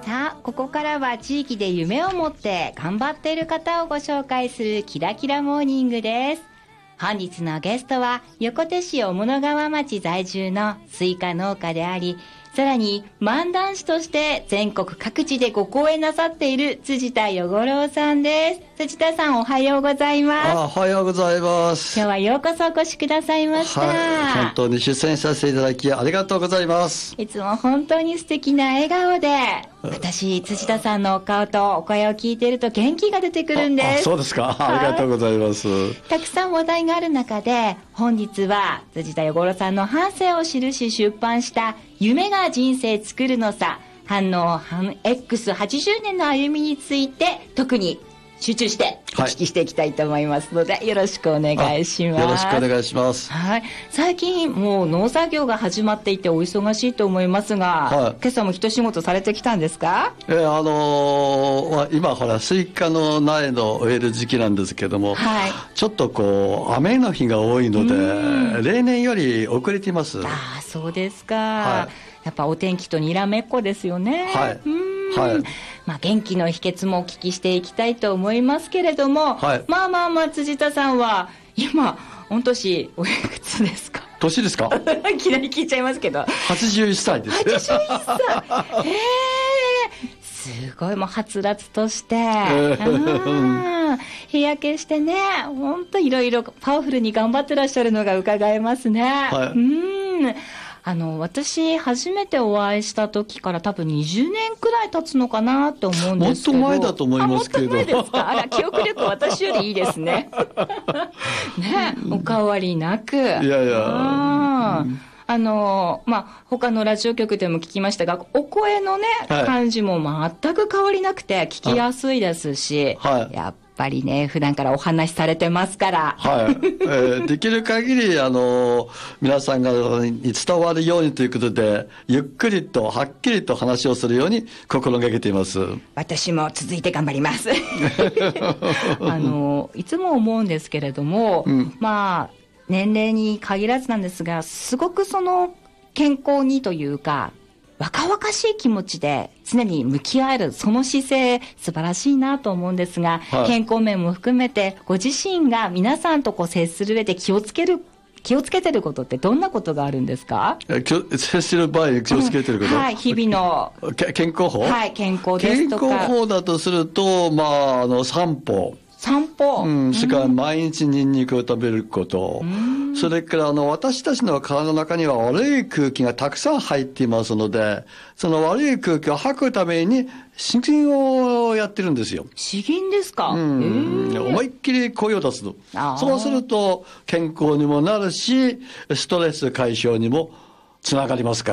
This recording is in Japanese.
さあ、ここからは地域で夢を持って頑張っている方をご紹介するキラキラモーニングです。本日のゲストは横手市雄物川町在住のスイカ農家であり、さらに漫談師として全国各地でご講演なさっている辻田与五郎さんです。辻田さん、おはようございます。 おはようございます。 今日はようこそお越しくださいました。 本当に出演させていただきありがとうございます。 いつも本当に素敵な笑顔で、私辻田さんのお顔とお声を聞いていると元気が出てくるんです。 そうですか。ありがとうございます。 たくさん話題がある中で、本日は辻田与五郎さんの半生を記し出版した夢が人生作るのさ、反応反 X80 年の歩みについて特に集中してお聞きしていきたいと思いますので、よろしくお願いします。 よろしくお願いします。 はい。最近もう農作業が始まっていてお忙しいと思いますが、今朝も一仕事されてきたんですか？ 今ほらスイカの苗の植える時期なんですけども、ちょっとこう雨の日が多いので例年より遅れています。 ああ、そうですか。やっぱお天気とにらめっこですよね。元気の秘訣もお聞きしていきたいと思いますけれども、辻田さんは今御年おいくつですか？ 年ですか？ いきなり聞いちゃいますけど。 81歳です。 81歳。すごい、もうはつらつとして、日焼けしてね、本当いろいろパワフルに頑張ってらっしゃるのが伺えますね。私初めてお会いした時から多分20年くらい経つのかなと思うんですけど。 もっと前だと思いますけど。 もっと前ですか？あら、記憶力私よりいいですね。ね、お変わりなく。他のラジオ局でも聞きましたが、お声のね、感じも全く変わりなくて聞きやすいですし、やっぱりね、普段からお話しされてますから。 できる限り、皆さんに伝わるようにということで、ゆっくりとはっきりと話をするように心がけています。 私も続いて頑張ります。いつも思うんですけれども、年齢に限らずなんですが、すごくその健康にというか、若々しい気持ちで常に向き合える、その姿勢素晴らしいなと思うんですが、健康面も含めてご自身が皆さんと接する上で気をつけてることってどんなことがあるんですか？ 接する場合気をつけてること、 日々の健康法、 健康ですとか。 健康法だとすると、散歩、それから毎日ニンニクを食べること、それから私たちの体の中には悪い空気がたくさん入っていますので、その悪い空気を吐くために詩吟をやってるんですよ。 詩吟ですか？ 思いっきり声を出すと。そうすると健康にもなるし、ストレス解消にもつながりますか